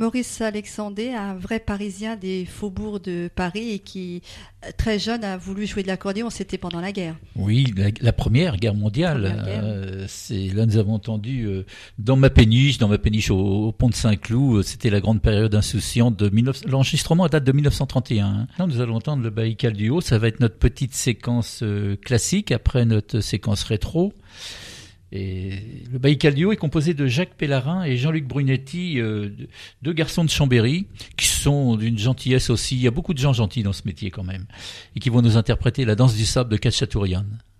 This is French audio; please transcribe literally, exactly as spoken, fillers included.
Maurice Alexandé, un vrai Parisien des faubourgs de Paris et qui, très jeune, a voulu jouer de l'accordéon. C'était pendant la guerre. Oui, la, la première guerre mondiale. Première guerre. Euh, c'est, là, nous avons entendu euh, dans ma péniche, dans ma péniche au, au pont de Saint-Cloud, euh, c'était la grande période insouciante de dix-neuf cents. L'enregistrement date de dix-neuf cent trente et un. Hein. Là, nous allons entendre le Baïkal du Haut. Ça va être notre petite séquence euh, classique après notre séquence rétro. Et le Baïkal du Haut est composé de Jacques Pellarin et Jean-Luc Brunetti, euh, deux garçons de Chambéry, qui sont d'une gentillesse aussi. Il y a beaucoup de gens gentils dans ce métier quand même, et qui vont nous interpréter la danse du sable de Chatchatourian.